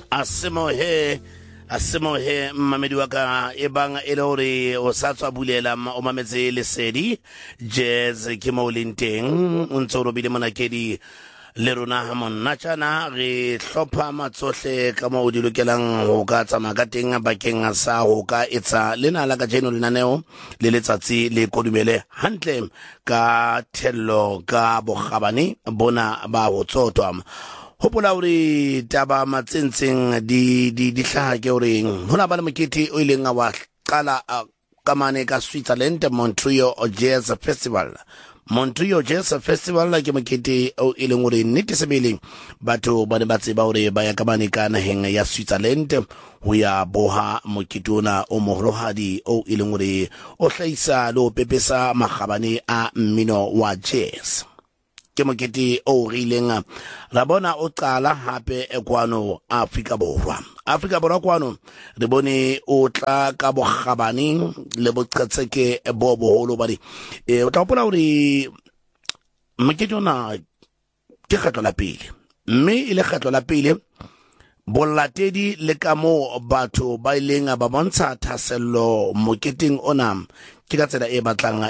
Asemohe mmamedi wa ka ebang e le hore o sa tswa bulela o mametse lesedi jazz ke mo lenteng o ntse o robile monakedi le rona ha monna tjana re hlopha matsohle ka mo di lokelang ho ka tsamaya ka teng bakeng sa ho ka etsa lena la ka jeno lenaneo le letsatsi le kodumele hantle ka thello ka bogabane bona ba ho tsotwa hopola hore taba matsentseng di hlaha ke hore hona ba le mokete o ileng wa qala kamane ka Switzerland Montreal Jazz Festival. Montreal Jazz Festival ke mokete o ileng hore nnete sebeleng batho ba ne ba tseba hore ba ya kamane ka naheng ya Switzerland ho ya boha mokete ona o moholohadi o ileng hore o hlaisa le o pepesa makgabane a mmino wa jazz. Ke mokete o rileng ra bona o qala hape kwano Afrika Borwa kwano re bone o tla ka bogabane le boqhetseke bo boholo ba di o tla pola hore mokete ona ke kgetlo la pele mme ile kgetlo la pele bollatedi le ka mo batho ba ileng ba bontsha thasello moketeng ona ke ka tsela e batlang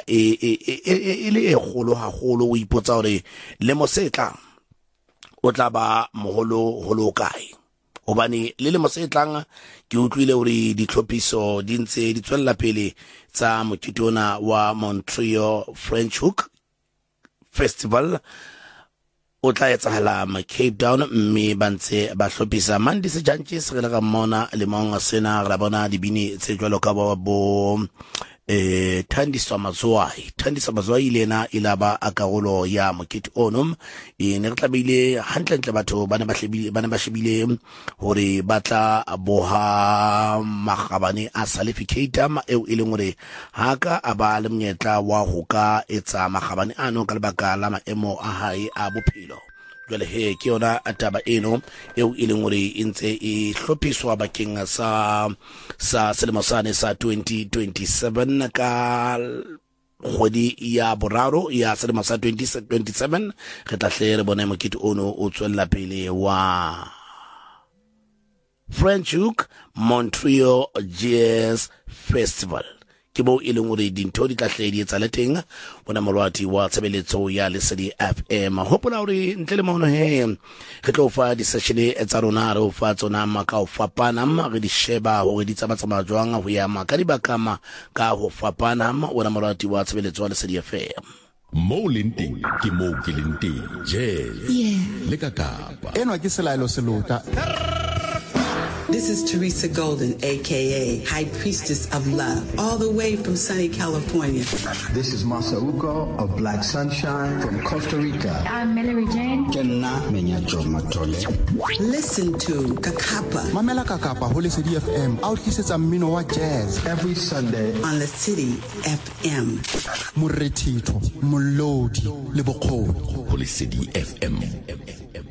e le e kgolo haholo o ipotsa hore le mosetla o tla ba moholo holo kae hobane le mosetlang ke utlwile hore ditlhophiso di ntse di tswella pele tsa mokete ona wa Montreal French Hook Festival o tla etsahala Cape Town mme ba ntse ba hlophisa mandi se jantjes re le ga mona le monga sena ra bona dibini tse jwalo ka bo Thandiswa Mazwai lena ilaba akarolo ya mokete ono ne re tlabile hantle batho bana ba shebile hore batla boha magabane a salificator eo e leng hore haka aba le monyetla wa ho ka etsa magabane ano ka lebaka la maemo a hae a bophelo. Jwale he ke yona taba eno eo e leng hore e ntse e hlophiswa bakeng sa selemo sane sa 2027 ka kgwedi ya boraro ya selemo sa 2027 re tla hle re bona mokete ono o tswella pele wa French Hook Montreal Jazz Festival ke bo e leng hore dintho di tla hle di etsa le teng bona molwati wa tshebeletso ya Lesedi FM. Hopola hore ntle le mono he re tlo fa di session tsa rona re o fa tsona maka o fapana re di sheba hore di tsamaya jwang ho ya maka di bakama ka ho fapana bona molwati wa tshebeletso ya Lesedi FM. Mo lenteng ke mo ke lenteng jazz le ka kapa enwa ke selaelo selota. This is Teresa Golden, a.k.a. High Priestess of Love, all the way from sunny California. This is Masauko of Black Sunshine from Costa Rica. I'm Mallory Jane. Kenna Menyacho Matole. Listen to Kakapa. Mamela Kakapa, Holy City FM, out kisses a mino wa jazz. Every Sunday on the City FM. Muretito, Mulodi, Libokoni. Holy City FM.